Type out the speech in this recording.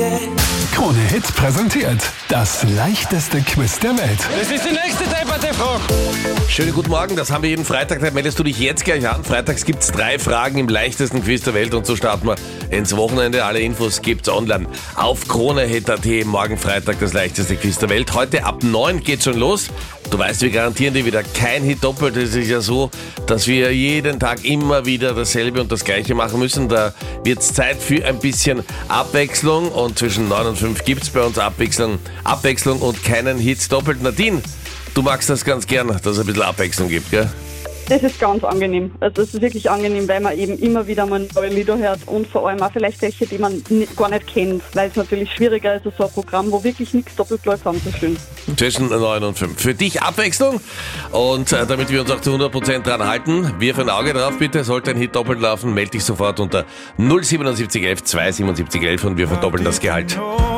Krone Hit präsentiert das leichteste Quiz der Welt. Das ist die nächste Debatte-Frage. Schönen guten Morgen, das haben wir jeden Freitag, da meldest du dich jetzt gleich an. Freitags gibt's 3 Fragen im leichtesten Quiz der Welt und so starten wir ins Wochenende. Alle Infos gibt's online auf KroneHit.at. Morgen Freitag das leichteste Quiz der Welt. Heute ab 9 geht's schon los. Du weißt, wir garantieren dir wieder kein Hit doppelt. Es ist ja so, dass wir jeden Tag immer wieder dasselbe und das Gleiche machen müssen. Da wird's Zeit für ein bisschen Abwechslung und zwischen 9 und 5 gibt's bei uns Abwechslung und keinen Hit doppelt. Nadine, du magst das ganz gern, dass es ein bisschen Abwechslung gibt, gell? Das ist ganz angenehm. Also es ist wirklich angenehm, weil man eben immer wieder mal neue Lieder hört und vor allem auch vielleicht welche, die man gar nicht kennt, weil es natürlich schwieriger ist, so ein Programm, wo wirklich nichts doppelt läuft, anzustellen. Zwischen 9 und 5. Für dich Abwechslung und damit wir uns auch zu 100% dran halten, wirf ein Auge drauf bitte, sollte ein Hit doppelt laufen, melde dich sofort unter 07711 27711 und wir verdoppeln das Gehalt.